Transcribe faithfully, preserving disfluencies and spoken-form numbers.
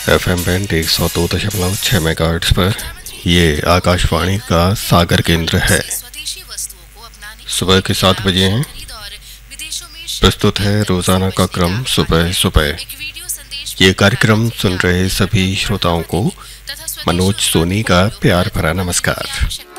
F M band एक सौ दो दशमलव छः मेगाहर्ट्ज़ पर ये आकाशवाणी का सागर केंद्र है। सुबह के सात बजे हैं। प्रस्तुत है रोज़ाना का क्रम सुबह सुबह। ये कार्यक्रम सुन रहे सभी श्रोताओं को मनोज सोनी का प्यार भरा नमस्कार।